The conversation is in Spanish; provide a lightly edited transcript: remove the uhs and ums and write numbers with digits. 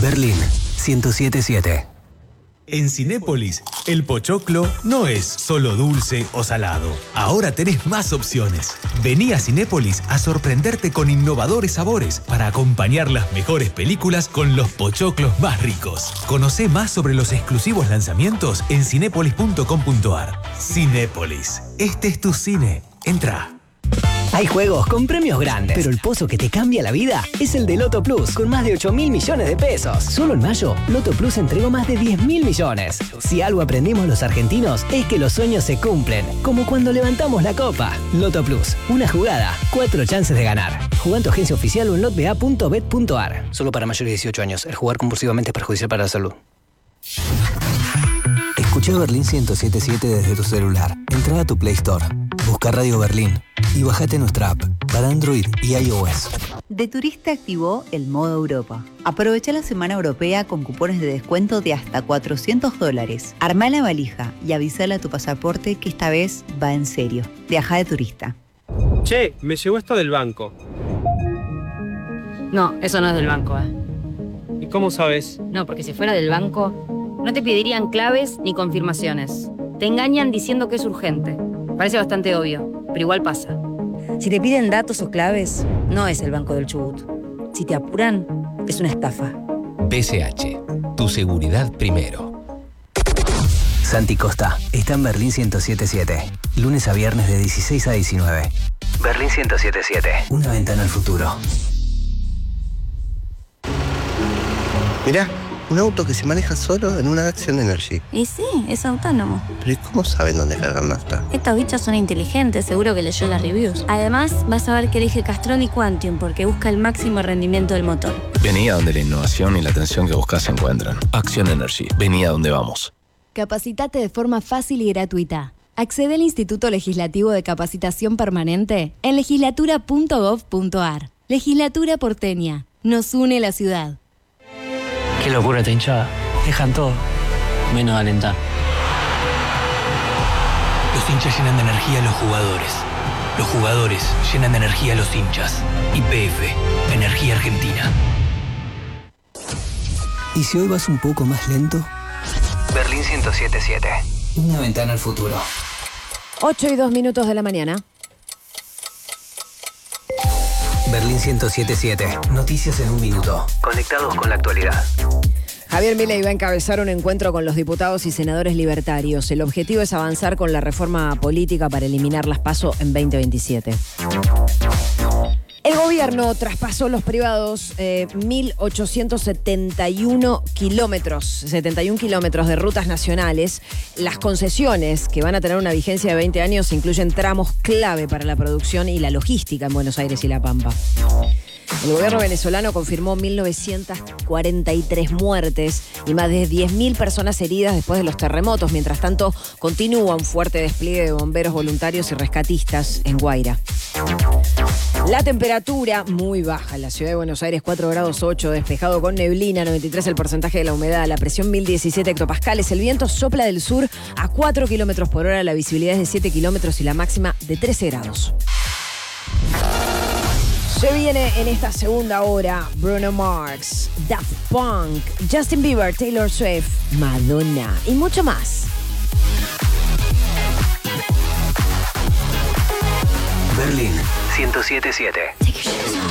Berlín 107.7. En Cinépolis, el pochoclo no es solo dulce o salado. Ahora tenés más opciones. Vení a Cinépolis a sorprenderte con innovadores sabores para acompañar las mejores películas con los pochoclos más ricos. Conocé más sobre los exclusivos lanzamientos en cinépolis.com.ar. Cinépolis, este es tu cine. Entra. Hay juegos con premios grandes, pero el pozo que te cambia la vida es el de Loto Plus, con más de 8.000 millones de pesos. Solo en mayo, Loto Plus entregó más de 10.000 millones. Si algo aprendimos los argentinos es que los sueños se cumplen, como cuando levantamos la copa. Loto Plus, una jugada, 4 chances de ganar. Jugá en tu agencia oficial o en lotba.bet.ar. Solo para mayores de 18 años. El jugar compulsivamente es perjudicial para la salud. Escucha Berlín 107.7 desde tu celular. Entra a tu Play Store, busca Radio Berlín y bájate nuestra app para Android y iOS. De Turista activó el modo Europa. Aprovecha la semana europea con cupones de descuento de hasta $400. Armá la valija y avísale a tu pasaporte que esta vez va en serio. Viaja de Turista. Che, me llegó esto del banco. No, eso no es del banco, ¿Y cómo sabes? No, porque si fuera del banco, no te pedirían claves ni confirmaciones. Te engañan diciendo que es urgente. Parece bastante obvio, pero igual pasa. Si te piden datos o claves, no es el Banco del Chubut. Si te apuran, es una estafa. PSH, tu seguridad primero. Santi Costa está en Berlín 107.7. Lunes a viernes de 16 a 19. Berlín 107.7. Una ventana al futuro. Mirá, un auto que se maneja solo en una Action Energy. Y sí, es autónomo. Pero ¿y cómo saben dónde cargar nafta? Estos bichos son inteligentes, seguro que leyó las reviews. Además, vas a ver que elige Castrol y Quantium porque busca el máximo rendimiento del motor. Vení a donde la innovación y la atención que buscas se encuentran. Action Energy, vení a donde vamos. Capacitate de forma fácil y gratuita. Accede al Instituto Legislativo de Capacitación Permanente en legislatura.gov.ar. Legislatura porteña. Nos une la ciudad. Qué locura esta hinchada. Dejan todo, menos alentar. Los hinchas llenan de energía a los jugadores. Los jugadores llenan de energía a los hinchas. YPF, Energía Argentina. ¿Y si hoy vas un poco más lento? Berlín 107.7. Una ventana al futuro. 8:02 de la mañana. Berlín 107.7. Noticias en un minuto. Conectados con la actualidad. Javier Milei va a encabezar un encuentro con los diputados y senadores libertarios. El objetivo es avanzar con la reforma política para eliminar las PASO en 2027. El gobierno traspasó los privados 1.871 kilómetros, 71 kilómetros de rutas nacionales. Las concesiones, que van a tener una vigencia de 20 años, incluyen tramos clave para la producción y la logística en Buenos Aires y La Pampa. El gobierno venezolano confirmó 1.943 muertes y más de 10.000 personas heridas después de los terremotos. Mientras tanto, continúa un fuerte despliegue de bomberos voluntarios y rescatistas en Guaira. La temperatura muy baja en la ciudad de Buenos Aires, 4 grados 8, despejado con neblina, 93 el porcentaje de la humedad, la presión 1017 hectopascales, el viento sopla del sur a 4 kilómetros por hora, la visibilidad es de 7 kilómetros y la máxima de 13 grados. Se viene en esta segunda hora Bruno Mars, Daft Punk, Justin Bieber, Taylor Swift, Madonna y mucho más. Berlín 107.7.